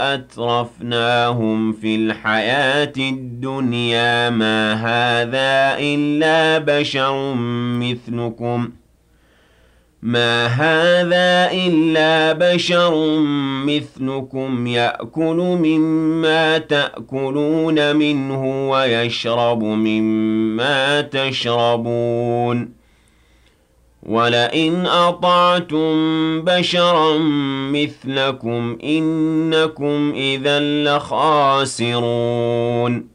أترفناهم في الحياة الدنيا ما هذا إلا بشر مثلكم يأكل مما تأكلون منه ويشرب مما تشربون ولئن أطعتم بشرا مثلكم إنكم إذا لخاسرون